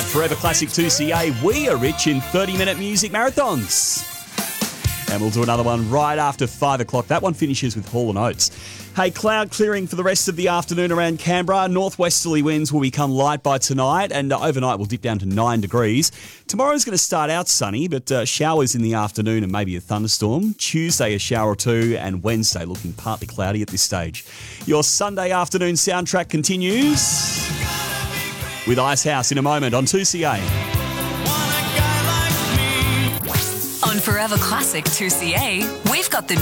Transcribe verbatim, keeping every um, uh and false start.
Forever Classic two C A. We are rich in thirty-minute music marathons. And we'll do another one right after five o'clock. That one finishes with Hall and Oates. Hey, cloud clearing for the rest of the afternoon around Canberra. Northwesterly winds will become light by tonight, and uh, overnight will dip down to nine degrees. Tomorrow's going to start out sunny, but uh, showers in the afternoon and maybe a thunderstorm. Tuesday, a shower or two, and Wednesday looking partly cloudy at this stage. Your Sunday afternoon soundtrack continues with Icehouse in a moment on two C A. On Forever Classic two C A, we've got the